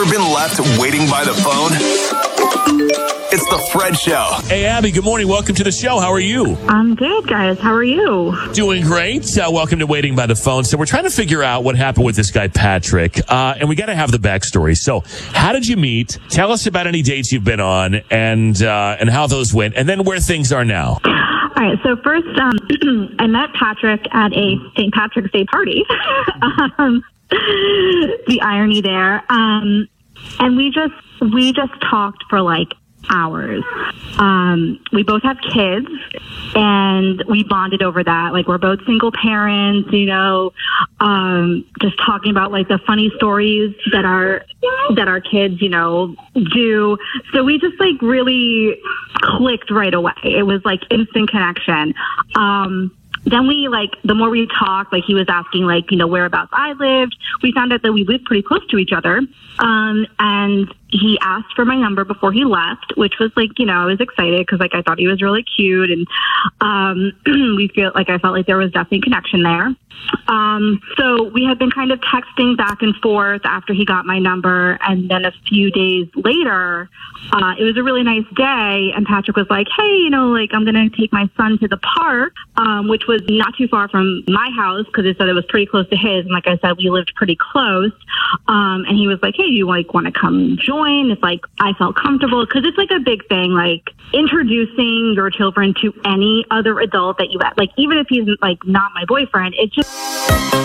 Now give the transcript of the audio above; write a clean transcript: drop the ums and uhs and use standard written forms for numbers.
Ever been left waiting by the phone? It's the Fred Show. Hey, Abby, good morning. Welcome to the show. How are you? I'm good, guys. How are you? Doing great. Welcome to Waiting by the Phone. So we're trying to figure out what happened with this guy, Patrick, and we got to have the backstory. So how did you meet? Tell us about any dates you've been on and how those went, and then where things are now. All right. So first, I met Patrick at a St. Patrick's Day party. The irony there. And we just talked for like hours. We both have kids and we bonded over that. Like, we're both single parents, just talking about like the funny stories that our kids, do. So we just like really clicked right away. It was like instant connection. Then we, the more we talked, he was asking, whereabouts I lived. We found out that we lived pretty close to each other. And he asked for my number before he left, which was, I was excited because, I thought he was really cute. And I felt like there was definitely connection there. So we had been kind of texting back and forth after he got my number. And then a few days later, it was a really nice day. And Patrick was like, hey, I'm going to take my son to the park, which was not too far from my house because it said it was pretty close to his. And like I said, we lived pretty close. And he was like, hey, do you want to come join? It's I felt comfortable because it's a big thing, introducing your children to any other adult that you even if he's not my boyfriend, it's just